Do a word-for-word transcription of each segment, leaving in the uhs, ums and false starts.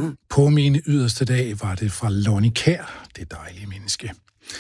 På min yderste dag var det fra Lonnie Kjær, det dejlige menneske.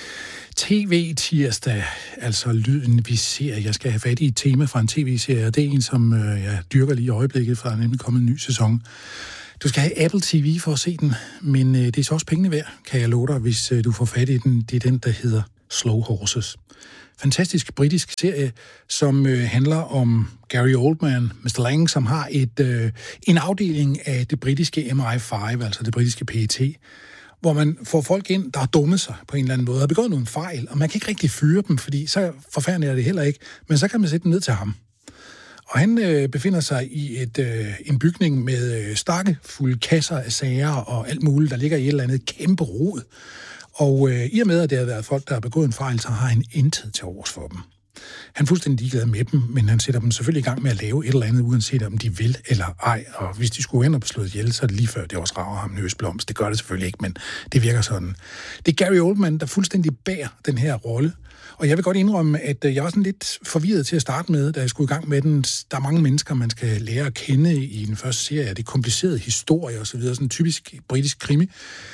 T V-tirsdag, altså lyden, vi ser. Jeg skal have fat i et tema fra en tv-serie, og det er en, som øh, jeg dyrker lige i øjeblikket, for der er nemlig kommet en ny sæson. Du skal have Apple T V for at se den, men øh, det er så også pengene værd, kan jeg love dig, hvis øh, du får fat i den. Det er den, der hedder Slow Horses. Fantastisk britisk serie, som øh, handler om Gary Oldman, mister Lang, som har et øh, en afdeling af det britiske M I fem, altså det britiske P E T, hvor man får folk ind, der har dummet sig på en eller anden måde, og har begået nogle fejl, og man kan ikke rigtig fyre dem, fordi så forfærdeligt er det heller ikke, men så kan man sætte dem ned til ham. Og han øh, befinder sig i et, øh, en bygning med øh, stakkefulde kasser af sager og alt muligt, der ligger i et eller andet kæmpe rod. Og øh, i og med, at det har været folk, der har begået en fejl, så har han intet til overs for dem. Han er fuldstændig ligeglad med dem, men han sætter dem selvfølgelig i gang med at lave et eller andet, uanset om de vil eller ej. Og hvis de skulle hen og slået ihjel, så er det lige før, det også rager ham nøsblomst. Det gør det selvfølgelig ikke, men det virker sådan. Det er Gary Oldman, der fuldstændig bærer den her rolle. Og jeg vil godt indrømme, at jeg var sådan lidt forvirret til at starte med, da jeg skulle i gang med den. Der er mange mennesker, man skal lære at kende i den første serie. Det er komplicerede historier osv., sådan en typisk britisk krimi.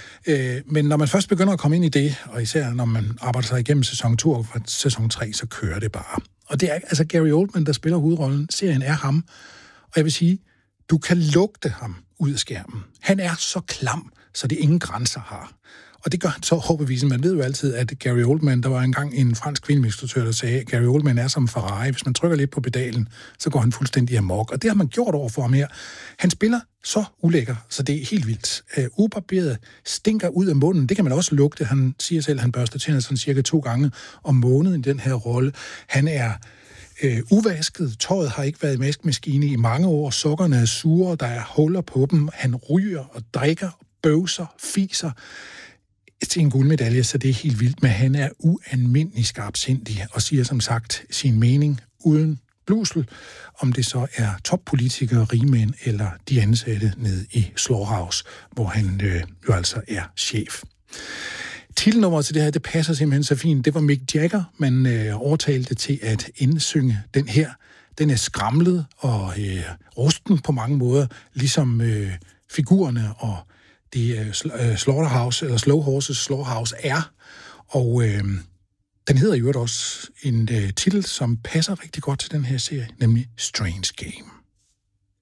Men når man først begynder at komme ind i det, og især når man arbejder sig igennem sæson to og sæson tre, så kører det bare. Og det er altså Gary Oldman, der spiller hovedrollen. Serien er ham. Og jeg vil sige, du kan lugte ham ud af skærmen. Han er så klam, så det ingen grænser har. Og det gør han så overbevisende. Man ved jo altid, at Gary Oldman, der var engang en fransk filminstruktør, der sagde, at Gary Oldman er som Ferrari. Hvis man trykker lidt på pedalen, så går han fuldstændig amok. Og det har man gjort over for ham her. Han spiller så ulækker, så det er helt vildt. Uh, ubarberet stinker ud af munden. Det kan man også lugte. Han siger selv, at han børster tænder sådan cirka to gange om måneden i den her rolle. Han er øh, uvasket. Tøjet har ikke været i vaskemaskine i mange år. Sukkerne er sure, der er huller på dem. Han ryger og drikker, bøvser, fiser til en guldmedalje, så det er helt vildt. Men han er ualmindelig skarpsindig og siger som sagt sin mening uden blusel, om det så er toppolitikere, rigmænd eller de ansatte nede i Slaughterhouse, hvor han øh, jo altså er chef. Titelnummeret til det her, det passer simpelthen så fint. Det var Mick Jagger, man øh, overtalte til at indsynge den her. Den er skramlet og øh, rusten på mange måder, ligesom øh, figurerne og det øh, Slaughterhouse, eller Slow Horses Slaughterhouse er. Og øh, den hedder jo også en øh, titel, som passer rigtig godt til den her serie, nemlig Strange Game.